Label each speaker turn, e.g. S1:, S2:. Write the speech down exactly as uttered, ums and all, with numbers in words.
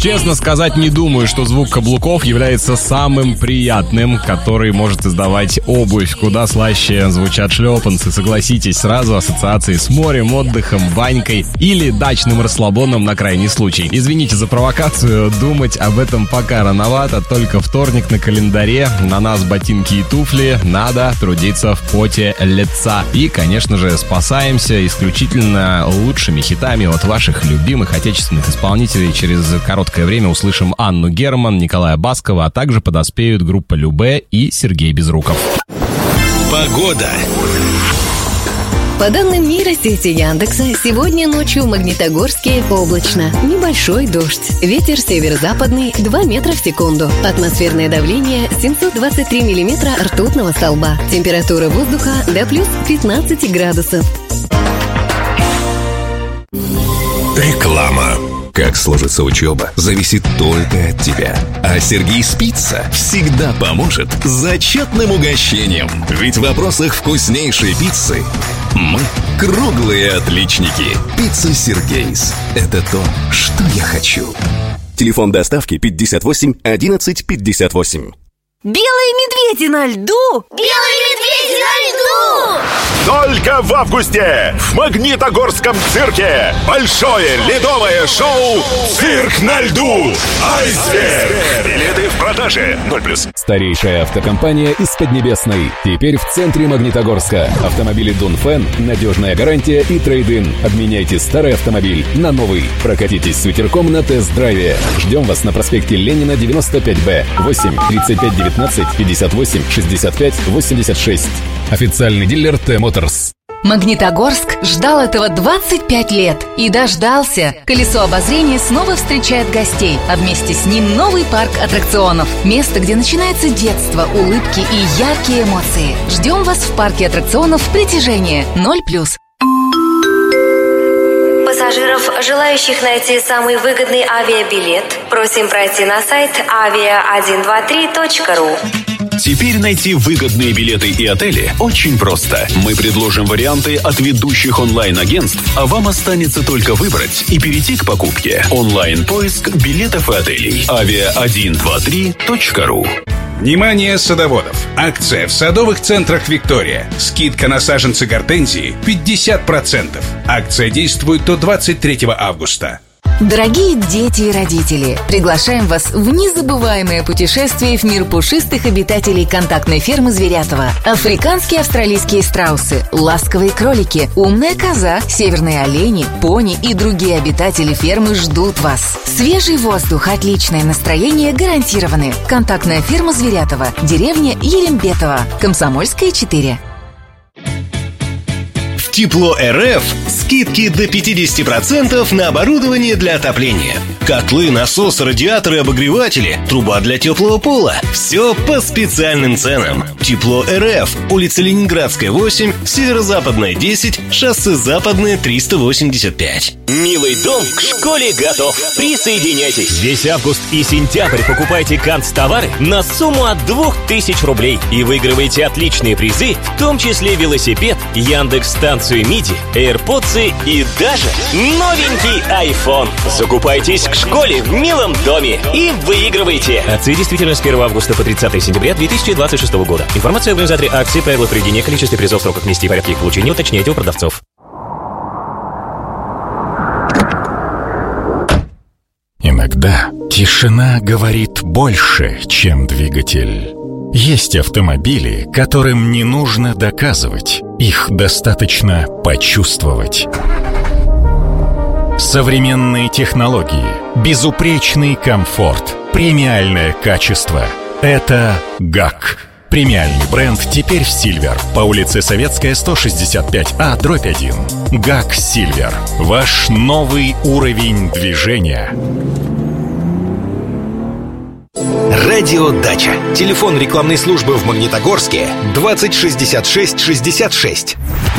S1: Честно сказать, не думаю, что звук каблуков является самым приятным, который может издавать обувь. Куда слаще звучат шлепанцы, согласитесь, сразу ассоциации с морем, отдыхом, банькой или дачным расслабоном на крайний случай. Извините за провокацию, думать об этом пока рановато, только вторник на календаре, на нас ботинки и туфли, надо трудиться в поте лица. И, конечно же, спасаемся исключительно лучшими хитами от ваших любимых отечественных исполнителей. Через короткое время услышим Анну Герман, Николая Баскова, а также подоспеют группа Любэ и Сергей Безруков.
S2: Погода.
S3: По данным нейросети Яндекса, сегодня ночью в Магнитогорске облачно. Небольшой дождь. Ветер северо-западный два метра в секунду. Атмосферное давление семьсот двадцать три миллиметра ртутного столба. Температура воздуха до плюс пятнадцать градусов.
S2: Реклама. Как сложится учеба, зависит только от тебя. А Сергей Спица всегда поможет с зачетным угощением. Ведь в вопросах вкуснейшей пиццы мы круглые отличники. Пицца Сергейс – это то, что я хочу. Телефон доставки пятьдесят восемь одиннадцать пятьдесят восемь.
S4: Белые медведи на льду!
S5: Белые медведи на льду!
S6: Только в августе в Магнитогорском цирке большое ледовое шоу «Цирк на льду». Айсберг! Билеты в продаже. ноль плюс.
S7: Старейшая автокомпания из Поднебесной. Теперь в центре Магнитогорска. Автомобили Дунфен, надежная гарантия и трейд-ин. Обменяйте старый автомобиль на новый. Прокатитесь с ветерком на тест-драйве. Ждем вас на проспекте Ленина, девяносто пять бэ. восемь тридцать пять девятнадцать пятьдесят восемь шестьдесят пять восемьдесят шесть. Официальный дилер Т-Моторс.
S4: Магнитогорск ждал этого двадцать пять лет и дождался. Колесо обозрения снова встречает гостей, а вместе с ним новый парк аттракционов. Место, где начинается детство, улыбки и яркие эмоции. Ждем вас в парке аттракционов «Притяжение» ноль плюс.
S5: Пассажиров, желающих найти самый выгодный авиабилет, просим пройти на сайт авиа один два три точка ру.
S2: Теперь найти выгодные билеты и отели очень просто. Мы предложим варианты от ведущих онлайн-агентств, а вам останется только выбрать и перейти к покупке. Онлайн-поиск билетов и отелей. авиа один два три точка ру.
S8: Внимание, садоводов! Акция в садовых центрах «Виктория». Скидка на саженцы гортензии пятьдесят процентов. Акция действует до двадцать третьего августа.
S4: Дорогие дети и родители, приглашаем вас в незабываемое путешествие в мир пушистых обитателей контактной фермы Зверятова. Африканские австралийские страусы, ласковые кролики, умная коза, северные олени, пони и другие обитатели фермы ждут вас. Свежий воздух, отличное настроение гарантированы. Контактная ферма Зверятова, деревня Ерембетово, Комсомольская, четыре.
S9: Тепло РФ скидки до пятьдесят процентов на оборудование для отопления. Котлы, насосы, радиаторы, обогреватели, труба для теплого пола. Все по специальным ценам. Тепло РФ. Улица Ленинградская, восемь, Северо-Западная, десять, шоссе Западное, триста восемьдесят пять.
S10: Милый дом к школе готов. Присоединяйтесь. Весь август и сентябрь покупайте канцтовары на сумму от двух тысяч рублей и выигрывайте отличные призы, в том числе велосипед, Яндекс-станцию миди, AirPods и даже новенький iPhone. Закупайтесь к школе в милом доме и выигрывайте.
S11: Акции действительно с первого августа по тридцатое сентября две тысячи двадцать шестого года. Информация об организаторе акции, правила проведения, количестве призов, сроках вместе и порядке их получения уточняйте у продавцов.
S12: Иногда тишина говорит больше, чем двигатель. Есть автомобили, которым не нужно доказывать, их достаточно почувствовать. Современные технологии, безупречный комфорт, премиальное качество – это ГАК. Премиальный бренд теперь в Сильвер. По улице Советская, сто шестьдесят пять А, дробь один. ГАК Сильвер. Ваш новый уровень движения.
S2: Радио Дача. Телефон рекламной службы в Магнитогорске двадцать шестьдесят шесть шестьдесят шесть.